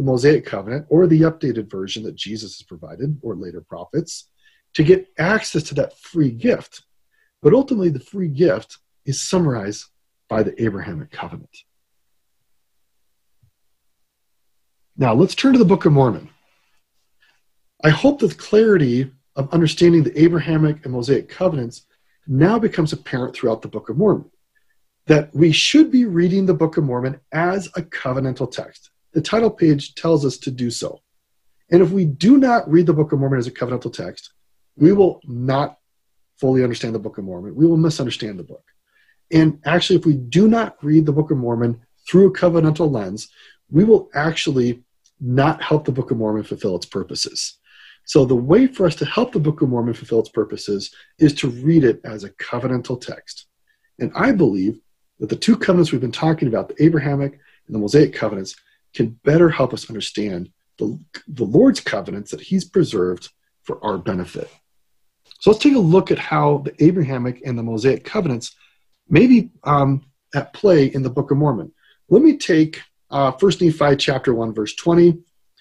Mosaic covenant or the updated version that Jesus has provided or later prophets to get access to that free gift. But ultimately, the free gift is summarized by the Abrahamic covenant. Now, let's turn to the Book of Mormon. I hope that the clarity of understanding the Abrahamic and Mosaic covenants now becomes apparent throughout the Book of Mormon, that we should be reading the Book of Mormon as a covenantal text. The title page tells us to do so. And if we do not read the Book of Mormon as a covenantal text, we will not fully understand the Book of Mormon. We will misunderstand the book. And actually, if we do not read the Book of Mormon through a covenantal lens, we will actually not help the Book of Mormon fulfill its purposes. So the way for us to help the Book of Mormon fulfill its purposes is to read it as a covenantal text. And I believe that the two covenants we've been talking about, the Abrahamic and the Mosaic covenants, can better help us understand the Lord's covenants that he's preserved for our benefit. So let's take a look at how the Abrahamic and the Mosaic covenants may be at play in the Book of Mormon. Let me take 1 Nephi chapter 1, verse 20,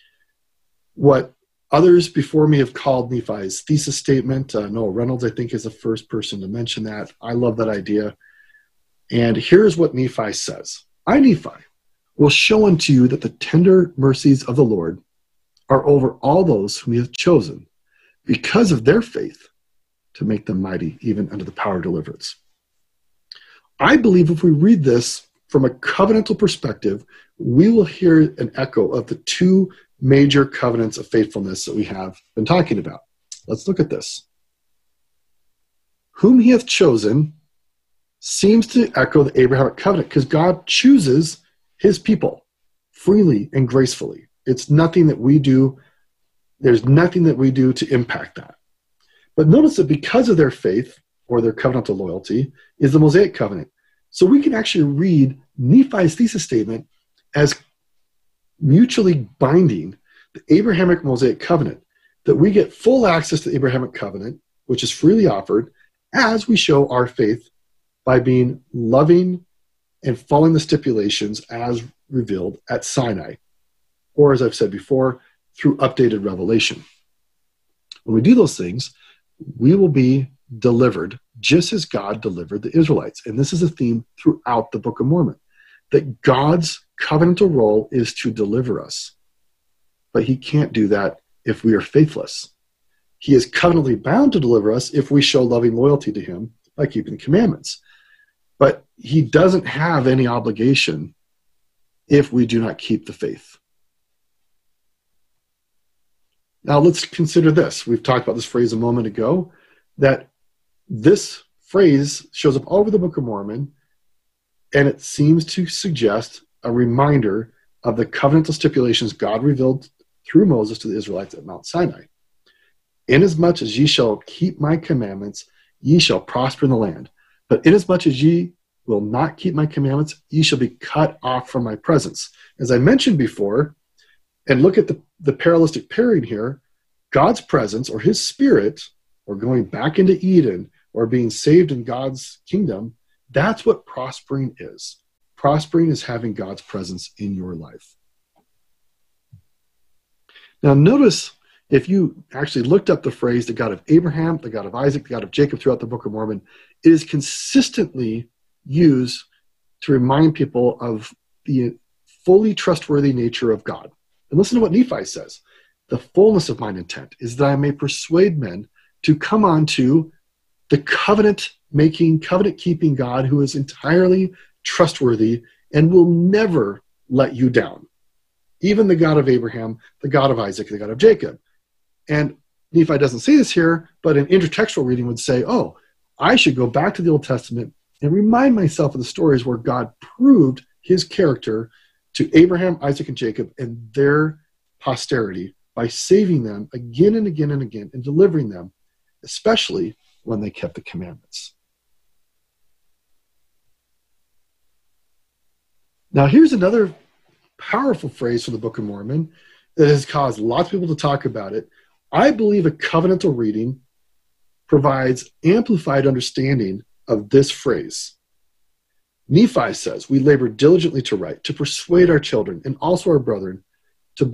what others before me have called Nephi's thesis statement. Noah Reynolds, I think, is the first person to mention that. I love that idea. And here's what Nephi says. I, Nephi, will show unto you that the tender mercies of the Lord are over all those whom he hath chosen, because of their faith, to make them mighty, even unto the power of deliverance. I believe if we read this from a covenantal perspective, we will hear an echo of the two major covenants of faithfulness that we have been talking about. Let's look at this. Whom he hath chosen seems to echo the Abrahamic covenant, because God chooses his people freely and gracefully. It's nothing that we do. There's nothing that we do to impact that. But notice that because of their faith or their covenantal loyalty is the Mosaic covenant. So we can actually read Nephi's thesis statement as mutually binding the Abrahamic Mosaic covenant, that we get full access to the Abrahamic covenant, which is freely offered, as we show our faith by being loving and following the stipulations as revealed at Sinai, or as I've said before, through updated revelation. When we do those things, we will be delivered just as God delivered the Israelites. And this is a theme throughout the Book of Mormon, that God's covenantal role is to deliver us. But he can't do that if we are faithless. He is covenantally bound to deliver us if we show loving loyalty to him by keeping the commandments. But he doesn't have any obligation if we do not keep the faith. Now let's consider this. We've talked about this phrase a moment ago, that this phrase shows up all over the Book of Mormon, and it seems to suggest a reminder of the covenantal stipulations God revealed through Moses to the Israelites at Mount Sinai. Inasmuch as ye shall keep my commandments, ye shall prosper in the land. But inasmuch as ye will not keep my commandments, ye shall be cut off from my presence. As I mentioned before, and look at the parallelistic pairing here, God's presence or his spirit, or going back into Eden, or being saved in God's kingdom, that's what prospering is. Prospering is having God's presence in your life. Now notice, if you actually looked up the phrase, the God of Abraham, the God of Isaac, the God of Jacob throughout the Book of Mormon, it is consistently used to remind people of the fully trustworthy nature of God. And listen to what Nephi says. The fullness of mine intent is that I may persuade men to come unto the covenant-making, covenant-keeping God who is entirely trustworthy and will never let you down. Even the God of Abraham, the God of Isaac, the God of Jacob. And Nephi doesn't say this here, but an intertextual reading would say, oh, I should go back to the Old Testament and remind myself of the stories where God proved his character to Abraham, Isaac, and Jacob and their posterity by saving them again and again and again and delivering them, especially when they kept the commandments. Now, here's another powerful phrase from the Book of Mormon that has caused lots of people to talk about it. I believe a covenantal reading provides amplified understanding of this phrase. Nephi says, we labor diligently to write, to persuade our children and also our brethren